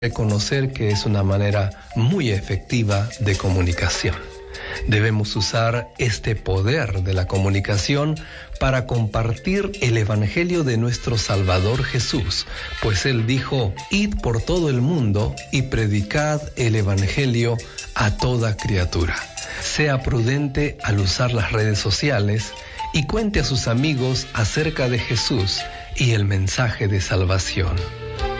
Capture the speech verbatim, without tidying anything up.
reconocer que es una manera muy efectiva de comunicación. Debemos usar este poder de la comunicación para compartir el Evangelio de nuestro Salvador Jesús, pues Él dijo: id por todo el mundo y predicad el Evangelio a toda criatura. Sea prudente al usar las redes sociales y cuente a sus amigos acerca de Jesús y el mensaje de salvación.